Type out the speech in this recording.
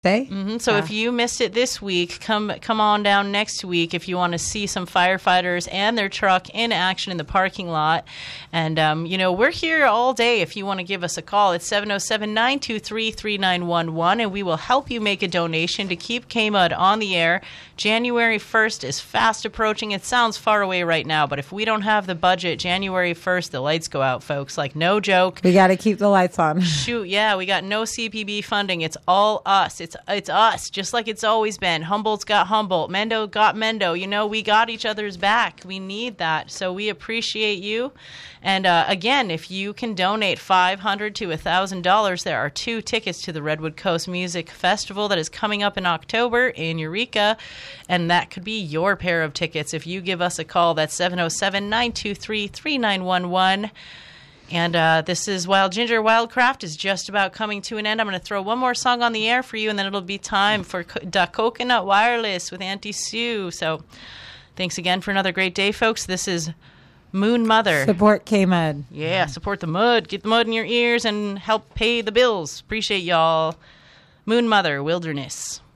So if you missed it this week, come on down next week if you want to see some firefighters and their truck in action in the parking lot. And, we're here all day if you want to give us a call. It's 707-923-3911, and we will help you make a donation to keep K-Mud on the air. January 1st is fast approaching. It sounds far away right now, but if we don't have the budget, January 1st, the lights go out, folks. Like, no joke. We got to keep the lights on. Shoot, yeah, we got no CPB funding. It's all us. It's us, just like it's always been. Humboldt's got Humboldt. Mendo got Mendo. We got each other's back. We need that. So we appreciate you. And again, if you can donate $500 to $1,000, there are 2 tickets to the Redwood Coast Music Festival that is coming up in October in Eureka. And that could be your pair of tickets if you give us a call. That's 707-923-3911. And this is Wild Ginger. Wildcraft is just about coming to an end. I'm going to throw one more song on the air for you, and then it'll be time for Da Coconut Wireless with Auntie Sue. So thanks again for another great day, folks. This is Moon Mother. Support K-Mud. Yeah, support the mud. Get the mud in your ears and help pay the bills. Appreciate y'all. Moon Mother, Wilderness.